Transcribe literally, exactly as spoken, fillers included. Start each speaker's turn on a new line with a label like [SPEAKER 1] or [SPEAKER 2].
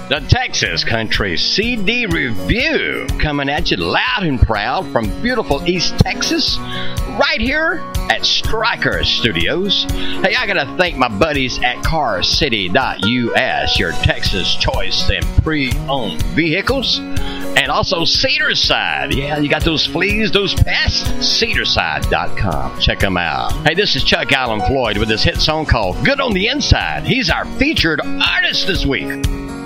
[SPEAKER 1] The Texas Country C D Review, coming at you loud and proud from beautiful East Texas, right here at Stryker Studios. Hey, I gotta thank my buddies at car city dot U S, your Texas choice in pre-owned vehicles. And also Cedarside. Yeah, you got those fleas, those pests? Cedarside dot com. Check them out. Hey, this is Chuck Allen Floyd with this hit song called Good on the Inside. He's our featured artist this week.